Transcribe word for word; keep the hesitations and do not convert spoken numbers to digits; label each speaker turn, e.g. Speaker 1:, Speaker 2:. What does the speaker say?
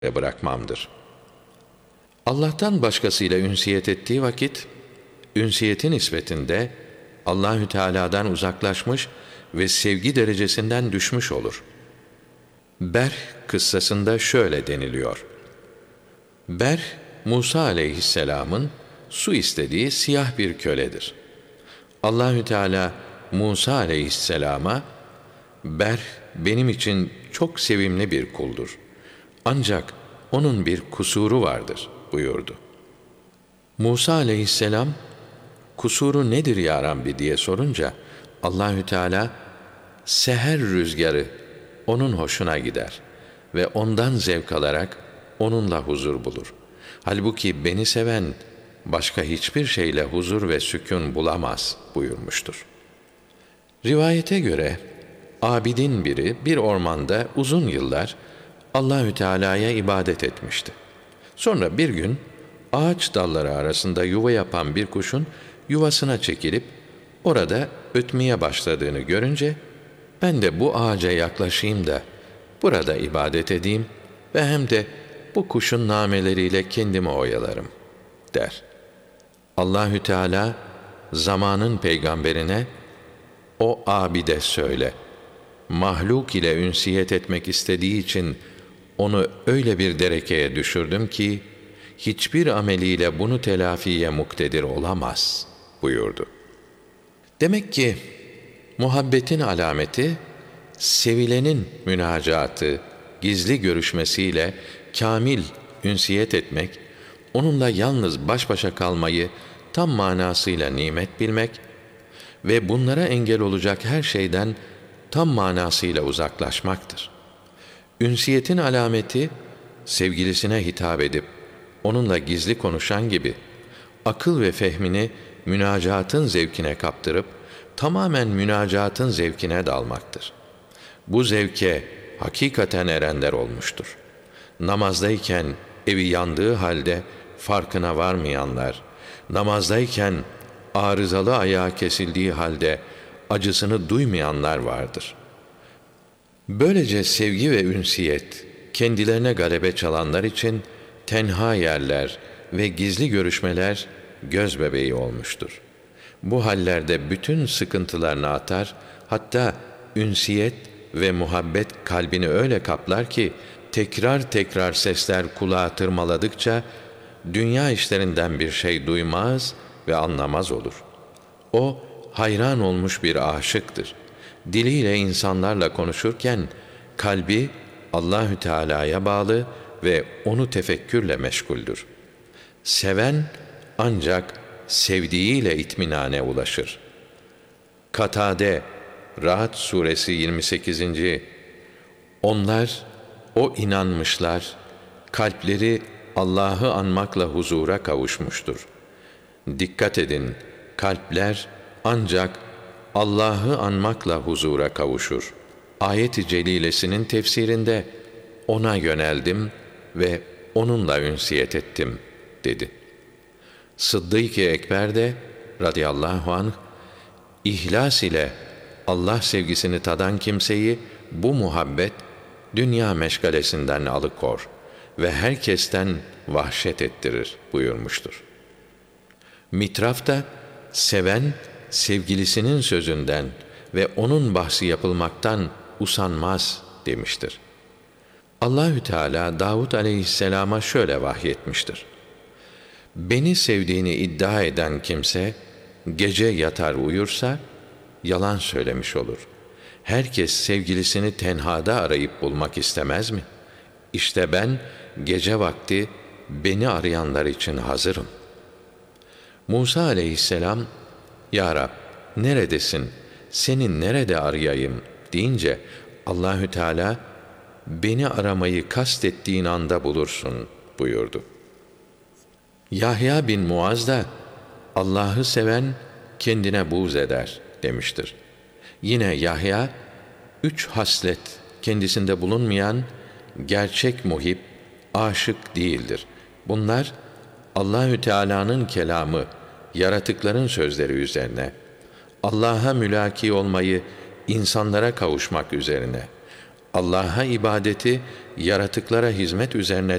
Speaker 1: bırakmamdır. Allah'tan başkasıyla ünsiyet ettiği vakit, ünsiyetin nispetinde Allahü Teala'dan uzaklaşmış ve sevgi derecesinden düşmüş olur. Berh kıssasında şöyle deniliyor. Berh, Musa aleyhisselamın su istediği siyah bir köledir. Allahü Teala Musa aleyhisselama, Berh benim için çok sevimli bir kuldur. Ancak onun bir kusuru vardır buyurdu. Musa aleyhisselam, kusuru nedir ya Rabbi diye sorunca, Allahü Teala, seher rüzgarı onun hoşuna gider ve ondan zevk alarak onunla huzur bulur. Halbuki beni seven başka hiçbir şeyle huzur ve sükun bulamaz buyurmuştur. Rivayete göre abidin biri bir ormanda uzun yıllar Allahü Teala'ya ibadet etmişti. Sonra bir gün ağaç dalları arasında yuva yapan bir kuşun yuvasına çekilip orada ötmeye başladığını görünce, ben de bu ağaca yaklaşayım da burada ibadet edeyim ve hem de bu kuşun nameleriyle kendimi oyalarım der. Allahü Teala zamanın peygamberine, o abide söyle, mahluk ile ünsiyet etmek istediği için onu öyle bir derekeye düşürdüm ki hiçbir ameliyle bunu telafiye muktedir olamaz buyurdu. Demek ki muhabbetin alameti, sevilenin münacatı, gizli görüşmesiyle kamil ünsiyet etmek, onunla yalnız baş başa kalmayı tam manasıyla nimet bilmek ve bunlara engel olacak her şeyden tam manasıyla uzaklaşmaktır. Ünsiyetin alameti, sevgilisine hitap edip onunla gizli konuşan gibi, akıl ve fehmini münacatın zevkine kaptırıp, tamamen münacatın zevkine dalmaktır. Bu zevke hakikaten erenler olmuştur. Namazdayken evi yandığı halde farkına varmayanlar, namazdayken arızalı ayağı kesildiği halde acısını duymayanlar vardır. Böylece sevgi ve ünsiyet kendilerine galebe çalanlar için tenha yerler ve gizli görüşmeler göz bebeği olmuştur. Bu hallerde bütün sıkıntılarını atar, hatta ünsiyet ve muhabbet kalbini öyle kaplar ki tekrar tekrar sesler kulağa tırmaladıkça dünya işlerinden bir şey duymaz ve anlamaz olur. O hayran olmuş bir aşıktır. Diliyle insanlarla konuşurken kalbi Allahü Teala'ya bağlı ve onu tefekkürle meşguldür. Seven ancak sevdiğiyle itminane ulaşır. Katade, Ra'd suresi yirmi sekizinci Onlar, o inanmışlar, kalpleri Allah'ı anmakla huzura kavuşmuştur. Dikkat edin, kalpler ancak Allah'ı anmakla huzura kavuşur. Ayet-i celilesinin tefsirinde ona yöneldim ve onunla ünsiyet ettim dedi. Sıddık-ı Ekber de radıyallahu anh, ihlas ile Allah sevgisini tadan kimseyi bu muhabbet dünya meşgalesinden alıkor ve herkesten vahşet ettirir buyurmuştur. Mitraf da seven sevgilisinin sözünden ve onun bahsi yapılmaktan usanmaz demiştir. Allahü Teala Davud aleyhisselama şöyle vahyetmiştir. Beni sevdiğini iddia eden kimse gece yatar uyursa yalan söylemiş olur. Herkes sevgilisini tenhada arayıp bulmak istemez mi? İşte ben gece vakti beni arayanlar için hazırım. Musa aleyhisselam, Ya Rab, neredesin, seni nerede arayayım deyince Allahü Teala, beni aramayı kastettiğin anda bulursun buyurdu. Yahya bin Muaz da Allah'ı seven kendine buğz eder demiştir. Yine Yahya, üç haslet kendisinde bulunmayan gerçek muhib, aşık değildir. Bunlar Allahü Teala'nın kelamı, yaratıkların sözleri üzerine, Allah'a mülaki olmayı insanlara kavuşmak üzerine, Allah'a ibadeti yaratıklara hizmet üzerine